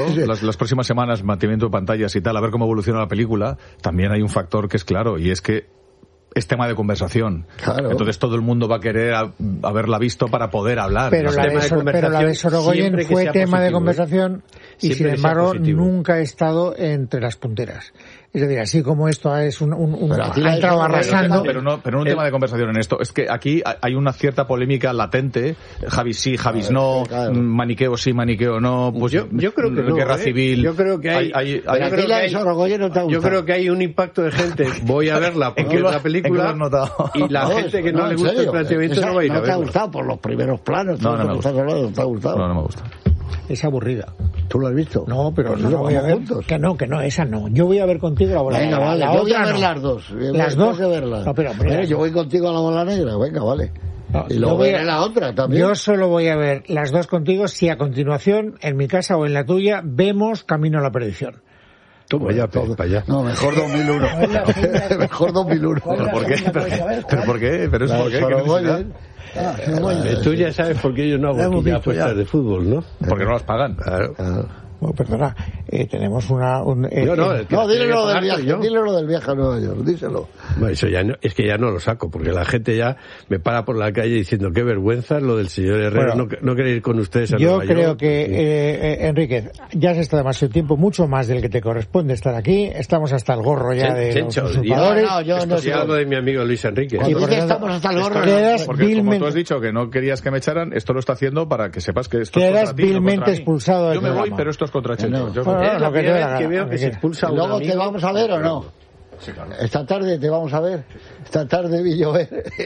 Las próximas semanas, mantenimiento de pantallas y tal, a ver cómo evoluciona la película, también hay un factor que es claro, y es que es tema de conversación. Claro. Entonces todo el mundo va a querer haberla visto para poder hablar. Pero la de Sorogoyen fue tema de conversación y sin embargo nunca ha estado entre las punteras. Es decir, así como esto es ha entrado arrasando. Pero no un tema de conversación en esto. Es que aquí hay una cierta polémica latente. Javis sí, Javis no. Claro. Maniqueo sí, maniqueo no. Pues yo creo que no. Guerra civil. Yo creo que yo creo que hay un impacto de gente. Voy a verla porque es la película. Y la gente que no le gusta el planteamiento no va a ir a verla. ¿No te ha gustado por los primeros planos? No me gusta. ¿No te ha gustado? No me gusta. Es aburrida. ¿Tú lo has visto? No, pero no la voy a ver. Juntos? Que no, esa no. Yo voy a ver contigo la bola negra. Venga, vale, yo voy a ver las dos. ¿Las dos? No, pero yo voy contigo a la bola negra. Venga, vale. No, y luego veré la otra también. Yo solo voy a ver las dos contigo si a continuación, en mi casa o en la tuya, vemos Camino a la Perdición. Toma ya, para allá. No, mejor 2001. Mejor 2001. ¿Pero por qué? ¿Pero por qué? ¿Pero es por qué? Tú ya sabes por qué yo no hago aquí apuestas de fútbol, ¿no? Porque no las pagan. Claro. Bueno, perdona, tenemos dile lo del viaje a Nueva York, díselo. Bueno, eso ya no, es que ya no lo saco, porque la gente ya me para por la calle diciendo qué vergüenza lo del señor Herrera, bueno, no querer ir con ustedes a Nueva York. Yo creo que, Enríquez, ya has estado demasiado tiempo, mucho más del que te corresponde estar aquí, estamos hasta el gorro ya de los usurpadores. Yo no sé algo de mi amigo Luis Enrique. ¿Y por qué estamos hasta el gorro? Porque como tú has dicho que no querías que me echaran, esto lo está haciendo para que sepas que esto es contra ti, vilmente expulsado del programa. Yo me voy, pero esto es contra Checho. Lo que veo que se expulsa a un ¿Luego amigo. te vamos a ver o no? Sí, claro. Esta tarde te vamos a ver. Esta tarde vi llover.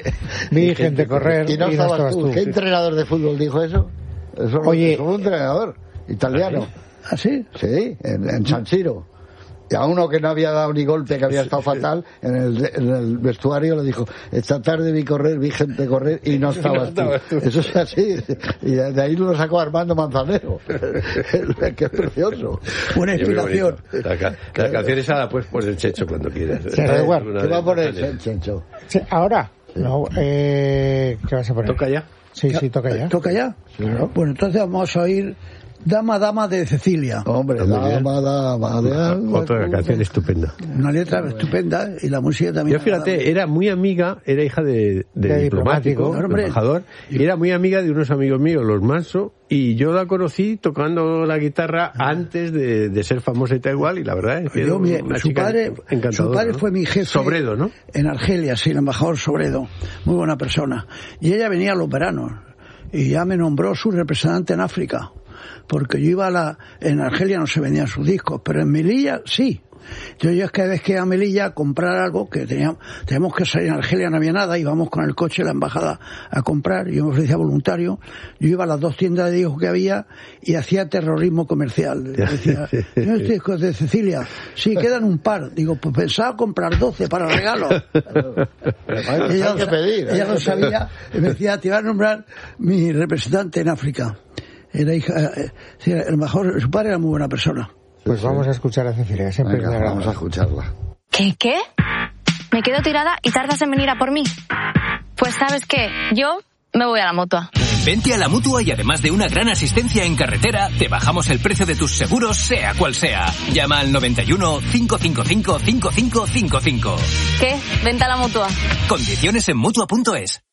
Vi gente correr. Y no estabas tú. ¿Qué entrenador de fútbol dijo eso? Oye, es un entrenador italiano. ¿Ah, sí? Sí, en San Siro. Y a uno que no había dado ni golpe, que había estado fatal, en el vestuario le dijo: esta tarde vi gente correr y no estabas tú. Eso es así. Y de ahí lo sacó Armando Manzanero. Que es precioso. Una inspiración. La canción esa la puedes poner Checho cuando quieras. ¿Qué va a poner Checho? ¿Ahora? No, ¿qué vas a poner? ¿Toca ya? Sí, toca ya. ¿Toca ya? Claro. Bueno, entonces vamos a oír Dama de Cecilia. Hombre, dama de algo. Otra canción estupenda. Una letra estupenda y la música también. Yo fíjate, era muy amiga, era hija de diplomático, embajador, y era muy amiga de unos amigos míos, los Manso, y yo la conocí tocando la guitarra antes de ser famosa y tal igual, y la verdad es que su padre ¿no? fue mi jefe. Sobredo, ¿no? En Argelia, sí, el embajador Sobredo. Muy buena persona. Y ella venía a los veranos, y ya me nombró su representante en África. Porque yo iba en Argelia no se vendían sus discos, pero en Melilla sí. Entonces yo cada vez que iba a Melilla a comprar algo, que teníamos que salir en Argelia, no había nada, íbamos con el coche a la embajada a comprar, yo me ofrecía voluntario, yo iba a las 2 tiendas de discos que había y hacía terrorismo comercial. Decía, ¿no es discos de Cecilia? Sí, quedan un par. Digo, pues pensaba comprar 12 para regalo. Ella lo sabía, y me decía, te iba a nombrar mi representante en África. Era hija, el mejor, su padre era muy buena persona. Pues vamos a escuchar a Cecilia, siempre me agrada. Vamos a escucharla. ¿Qué? ¿Me quedo tirada y tardas en venir a por mí? Pues ¿sabes qué? Yo me voy a la Mutua. Vente a la Mutua y además de una gran asistencia en carretera, te bajamos el precio de tus seguros, sea cual sea. Llama al 91 555 5555. ¿Qué? Vente a la Mutua. Condiciones en Mutua.es.